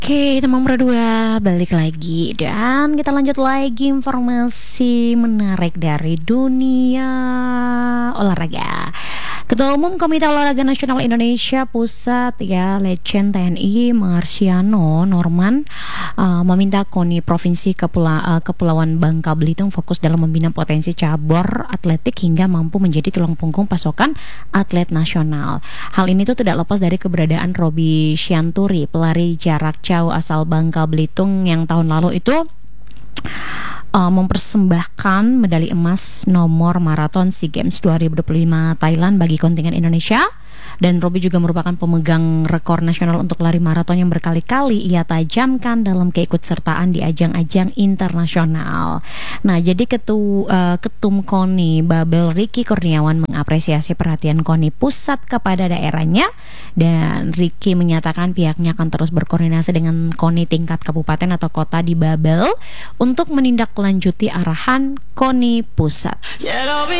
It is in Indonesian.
Oke, teman berdua balik lagi dan kita lanjut lagi informasi menarik dari dunia olahraga. Ketua Umum Komite Olahraga Nasional Indonesia Pusat Legend TNI Marsiano Norman meminta KONI Provinsi Kepulauan Bangka Belitung fokus dalam membina potensi cabur atletik hingga mampu menjadi tulang punggung pasokan atlet nasional. Hal ini tuh tidak lepas dari keberadaan Roby Syanturi, pelari jarak jauh asal Bangka Belitung yang tahun lalu itu mempersembahkan medali emas nomor maraton SEA Games 2025 Thailand bagi kontingen Indonesia. Dan Roby juga merupakan pemegang rekor nasional untuk lari maraton yang berkali-kali ia tajamkan dalam keikutsertaan di ajang-ajang internasional. Nah, jadi Ketum KONI Babel Ricky Kurniawan mengapresiasi perhatian KONI pusat kepada daerahnya, dan Ricky menyatakan pihaknya akan terus berkoordinasi dengan KONI tingkat kabupaten atau kota di Babel untuk menindaklanjuti arahan KONI pusat.